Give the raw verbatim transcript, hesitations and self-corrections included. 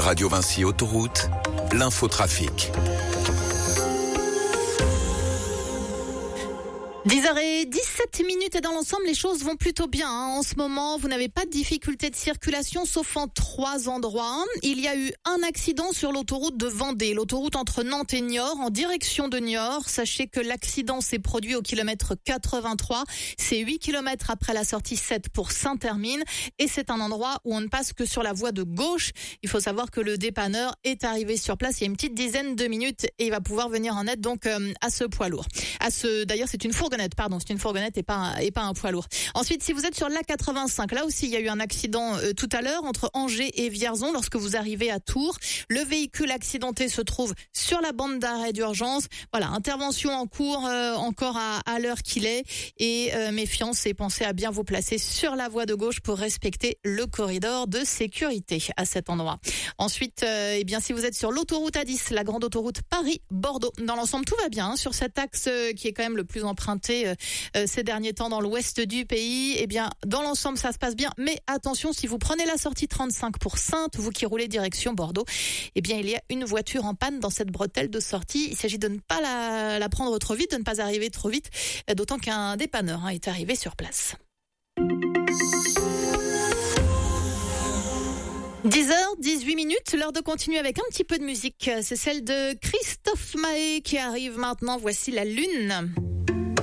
Radio Vinci Autoroute, l'infotrafic. dix heures dix-sept minutes et dans l'ensemble, les choses vont plutôt bien. Hein. En ce moment, vous n'avez pas de difficulté de circulation, sauf en trois endroits. Il y a eu un accident sur l'autoroute de Vendée, l'autoroute entre Nantes et Niort, en direction de Niort. Sachez que l'accident s'est produit au kilomètre quatre-vingt-trois. C'est huit kilomètres après la sortie sept pour Saint-Hermine. Et c'est un endroit où on ne passe que sur la voie de gauche. Il faut savoir que le dépanneur est arrivé sur place il y a une petite dizaine de minutes et il va pouvoir venir en aide donc euh, à ce poids lourd. À ce, d'ailleurs, c'est une fourgonnette. Pardon, c'est une fourgonnette et pas un, et pas un poids lourd. Ensuite, si vous êtes sur l'A quatre-vingt-cinq, là aussi, il y a eu un accident euh, tout à l'heure entre Angers et Vierzon lorsque vous arrivez à Tours. Le véhicule accidenté se trouve sur la bande d'arrêt d'urgence. Voilà, intervention en cours euh, encore à, à l'heure qu'il est. Et euh, méfiance et pensez à bien vous placer sur la voie de gauche pour respecter le corridor de sécurité à cet endroit. Ensuite, euh, eh bien, si vous êtes sur l'autoroute A dix, la grande autoroute Paris-Bordeaux, dans l'ensemble, tout va bien hein, sur cet axe euh, qui est quand même le plus emprunté Euh, euh, ces derniers temps dans l'ouest du pays. Eh bien, dans l'ensemble, ça se passe bien. Mais attention, si vous prenez la sortie trente-cinq pour Saintes, vous qui roulez direction Bordeaux, eh bien, il y a une voiture en panne dans cette bretelle de sortie. Il s'agit de ne pas la, la prendre trop vite, de ne pas arriver trop vite, d'autant qu'un dépanneur hein, est arrivé sur place. dix heures dix-huit minutes, l'heure de continuer avec un petit peu de musique. C'est celle de Christophe Maé qui arrive maintenant. Voici La Lune.